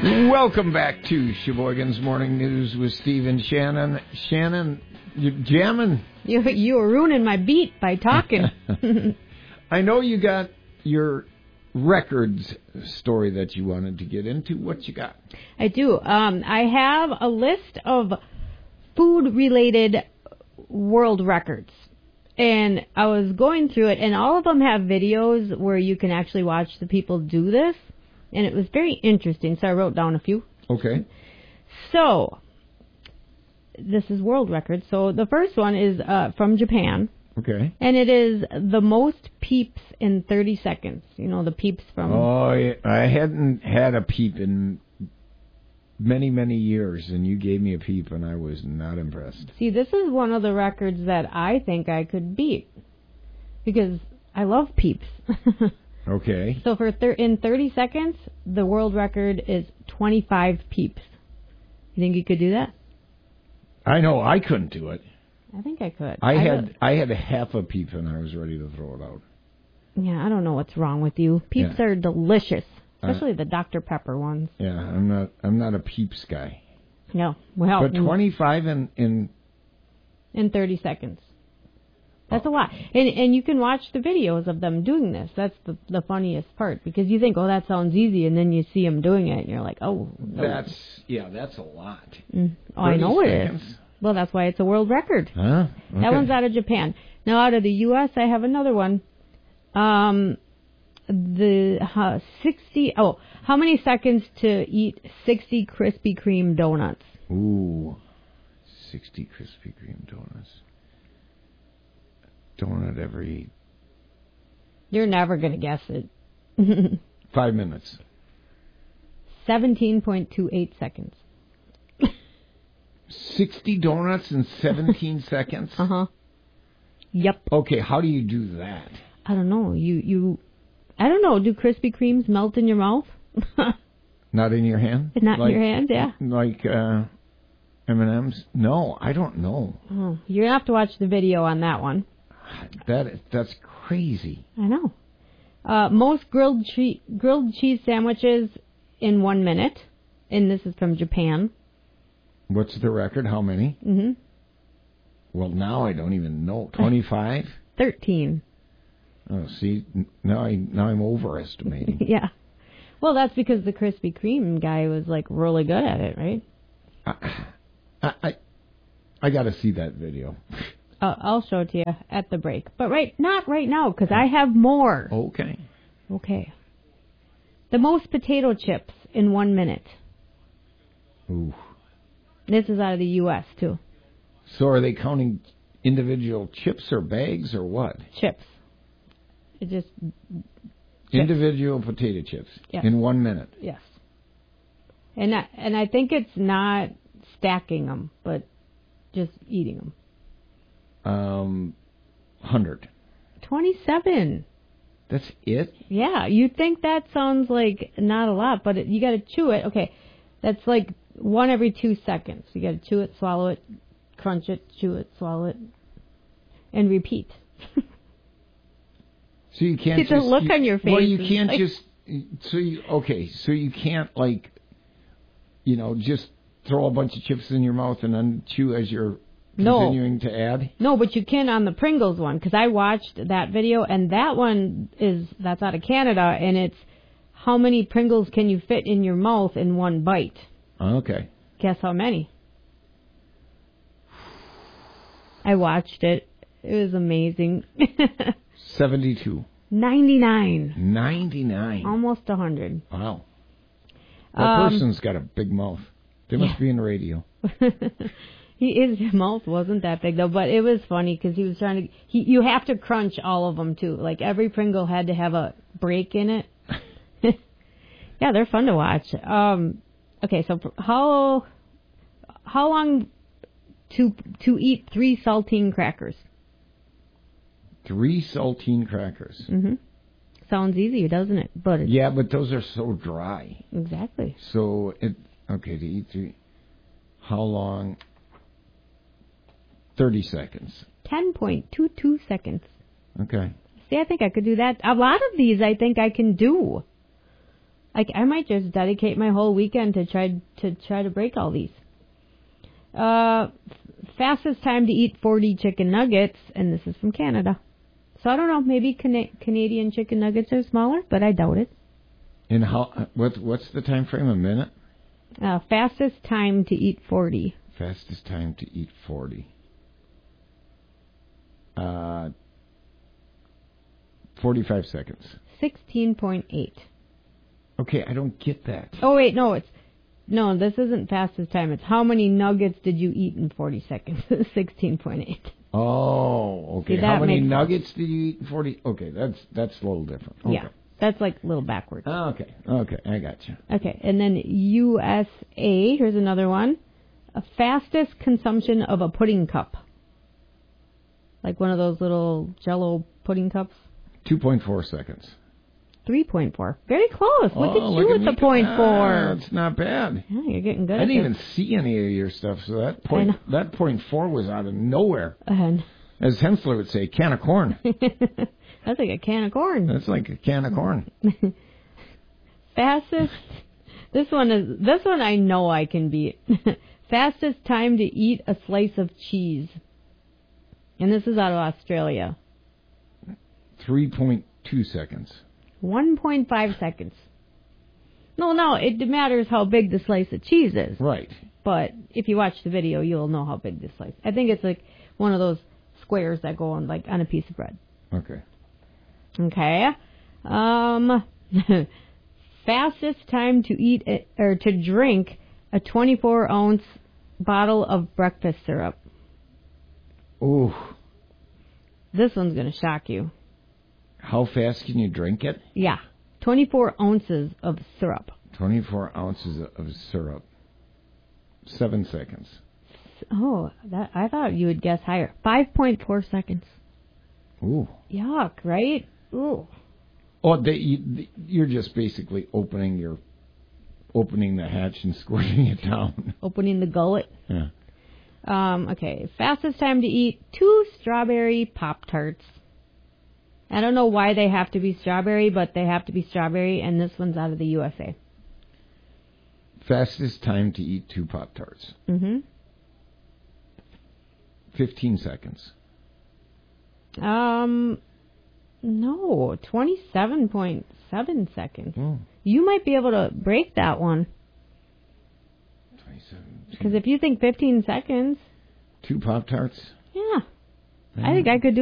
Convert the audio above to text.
Welcome back to Sheboygan's Morning News with Steve and Shannon. Shannon, you're jamming. You were ruining my beat by talking. I know you got your records story that you wanted to get into. What you got? I do. I have a list of food-related world records. And I was going through it, and all of them have videos where you can actually watch the people do this. And it was very interesting, so I wrote down a few. Okay. So, this is world record. So, the first one is from Japan. Okay. And it is the most peeps in 30 seconds. You know, the peeps from... Oh, I hadn't had a peep in many, many years, and you gave me a peep, and I was not impressed. See, this is one of the records that I think I could beat. Because I love peeps. Okay. So for in 30 seconds, the world record is 25 peeps. You think you could do that? I know I couldn't do it. I think I could. I had a half a peep and I was ready to throw it out. Yeah, I don't know what's wrong with you. Peeps are delicious, especially the Dr. Pepper ones. Yeah, I'm not a peeps guy. No, well, but 25 in 30 seconds. That's a lot. And you can watch the videos of them doing this. That's the funniest part. Because you think, oh, that sounds easy. And then you see them doing it. And you're like, oh. No. That's a lot. Oh, I know it is. Well, that's why it's a world record. Huh? Okay. That one's out of Japan. Now, out of the U.S., I have another one. How many seconds to eat 60 Krispy Kreme donuts? Ooh, 60 Krispy Kreme donuts. Donut every... You're never going to guess it. 5 minutes. 17.28 seconds. 60 donuts in 17 seconds? Uh-huh. Yep. Okay, how do you do that? I don't know. I don't know. Do Krispy Kremes melt in your mouth? Not in your hand? Not in your hand, yeah. Like M&M's? No, I don't know. Oh, you're going to have to watch the video on that one. That's crazy. I know. Most grilled cheese sandwiches in 1 minute, and this is from Japan. What's the record? How many? Mm-hmm. Well, now I don't even know. 25? 13. Oh, see, now I'm overestimating. Yeah. Well, that's because the Krispy Kreme guy was like really good at it, right? I got to see that video. I'll show it to you at the break. But not right now, because I have more. Okay. The most potato chips in 1 minute. Ooh. This is out of the U.S., too. So are they counting individual chips or bags or what? Chips. It just... Individual potato chips in 1 minute. Yes. And I think it's not stacking them, but just eating them. 100. 27. That's it? Yeah, you'd think that sounds like not a lot, but you got to chew it. Okay, that's like one every 2 seconds. You got to chew it, swallow it, crunch it, chew it, swallow it, and repeat. So you can't see the look on your face. Well, you can't just. So you can't just throw a bunch of chips in your mouth and then chew as you're continuing to add? No, but you can on the Pringles one, because I watched that video, and that one that's out of Canada, and it's how many Pringles can you fit in your mouth in one bite? Okay. Guess how many? I watched it. It was amazing. 72. 99. 99. Almost 100. Wow. That person's got a big mouth. They must be in the radio. His mouth wasn't that big, though, but it was funny because he was trying to... you have to crunch all of them, too. Like, every Pringle had to have a break in it. Yeah, they're fun to watch. Okay, so how long to eat 3 saltine crackers? 3 saltine crackers? Mm-hmm. Sounds easy, doesn't it? But yeah, but those are so dry. Exactly. So, to eat 3... How long... 30 seconds. 10.22 seconds. Okay. See, I think I could do that. A lot of these I think I can do. Like, I might just dedicate my whole weekend to try to break all these. Fastest time to eat 40 chicken nuggets, and this is from Canada. So I don't know, maybe Canadian chicken nuggets are smaller, but I doubt it. And what's the time frame? A minute? Fastest time to eat 40. Fastest time to eat 40. 45 seconds. 16.8. Okay, I don't get that. Oh, wait, no, this isn't fastest time. It's how many nuggets did you eat in 40 seconds? 16.8. Oh, okay. See, How many nuggets did you eat in 40? Okay, that's a little different. Okay. Yeah, that's like a little backwards. Okay, I got you. Okay, and then USA, here's another one. A fastest consumption of a pudding cup. Like one of those little Jell-O pudding cups. 2.4 seconds. 3.4. Very close. Look at you with the me. 0.4. It's not bad. Yeah, you're getting good I at didn't this. even see any of your stuff, so that 0.4 was out of nowhere. As Hensler would say, can of corn. That's like a can of corn. That's like a can of corn. Fastest. This one I know I can beat. Fastest time to eat a slice of cheese. And this is out of Australia. 3.2 seconds. 1.5 seconds. No, it matters how big the slice of cheese is. Right. But if you watch the video, you'll know how big the slice. I think it's like one of those squares that go on like on a piece of bread. Okay. Okay. Fastest time to eat or to drink a 24-ounce bottle of breakfast syrup. Ooh. This one's going to shock you. How fast can you drink it? Yeah. 24 ounces of syrup. 24 ounces of syrup. 7 seconds. Oh, I thought you would guess higher. 5.4 seconds. Ooh. Yuck, right? Ooh. Oh, you're just basically opening the hatch and squirting it down. Opening the gullet. Yeah. Okay. Fastest time to eat 2 strawberry Pop-Tarts. I don't know why they have to be strawberry, but they have to be strawberry, and this one's out of the USA. Fastest time to eat 2 Pop-Tarts. 15 seconds. No, 27.7 seconds. Oh. You might be able to break that one. 27. Because if you think 15 seconds. 2 Pop-Tarts? Yeah. I think I could do